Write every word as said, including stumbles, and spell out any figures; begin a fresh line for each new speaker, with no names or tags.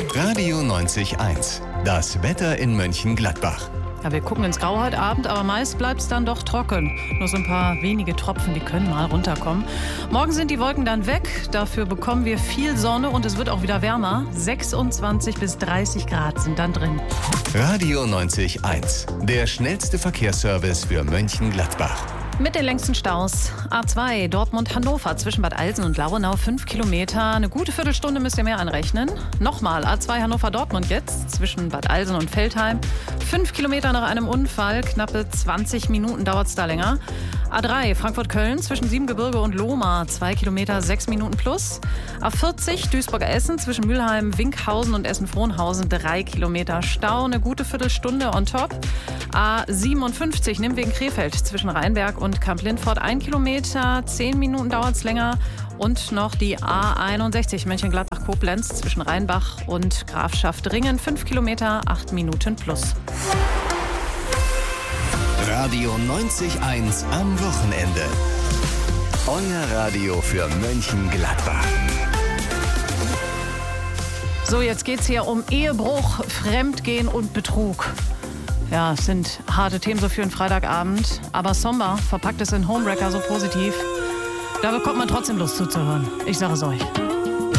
Radio neunzig Komma eins. Das Wetter in Mönchengladbach.
Ja, wir gucken ins Grau heute Abend, aber meist bleibt es dann doch trocken. Nur so ein paar wenige Tropfen, die können mal runterkommen. Morgen sind die Wolken dann weg. Dafür bekommen wir viel Sonne und es wird auch wieder wärmer. sechsundzwanzig bis dreißig Grad sind dann drin.
Radio neunzig Komma eins. Der schnellste Verkehrsservice für Mönchengladbach.
Mit den längsten Staus. A zwei Dortmund-Hannover zwischen Bad Alsen und Lauenau fünf Kilometer. Eine gute Viertelstunde müsst ihr mehr anrechnen. Nochmal A zwei Hannover-Dortmund jetzt zwischen Bad Alsen und Veltheim. fünf Kilometer nach einem Unfall. Knappe zwanzig Minuten dauert es da länger. A drei Frankfurt-Köln zwischen Siebengebirge und Lohmar. zwei Kilometer, sechs Minuten plus. A vierzig Duisburg-Essen zwischen Mülheim, Winkhausen und Essen-Frohnhausen. drei Kilometer Stau. Eine gute Viertelstunde on top. A siebenundfünfzig Nimwegen Krefeld zwischen Rheinberg und Kamp-Lindfort ein Kilometer, zehn Minuten dauert es länger. Und noch die A einundsechzig Mönchengladbach-Koblenz zwischen Rheinbach und Grafschaft Ringen, fünf Kilometer, acht Minuten plus.
Radio neunzig Komma eins am Wochenende. Euer Radio für Mönchengladbach.
So, jetzt geht's hier um Ehebruch, Fremdgehen und Betrug. Ja, es sind harte Themen so für einen Freitagabend, aber Sommer verpackt es in Homewrecker so positiv. Da bekommt man trotzdem Lust zuzuhören. Ich sage es euch.